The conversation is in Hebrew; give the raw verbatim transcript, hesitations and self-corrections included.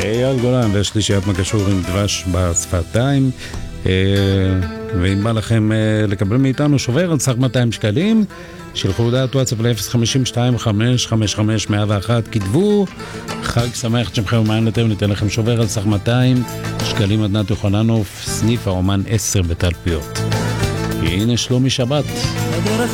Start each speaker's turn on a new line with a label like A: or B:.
A: אייל גולן ושלישיית מקשור עם דבש בשפתיים. ואם בא לכם לקבל מאיתנו שובר על סך מאתיים שקלים, שלחו הודעת וואטסאפ ל-אפס חמש שתיים חמש חמש חמש מאה ואחת, כתבו חג שמח את שמכם ומען אתם, ניתן לכם שובר על סך מאתיים שקלים. עדנת יוחננוף, סניף האומן עשר בתלפיות. הנה שלומי שבת.